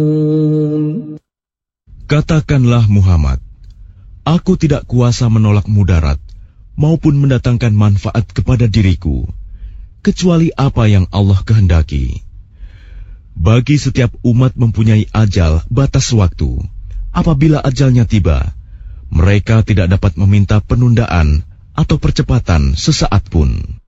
Katakanlah Muhammad, aku tidak kuasa menolak mudarat maupun mendatangkan manfaat kepada diriku, kecuali apa yang Allah kehendaki. Bagi setiap umat mempunyai ajal batas waktu. Apabila ajalnya tiba, mereka tidak dapat meminta penundaan atau percepatan sesaat pun.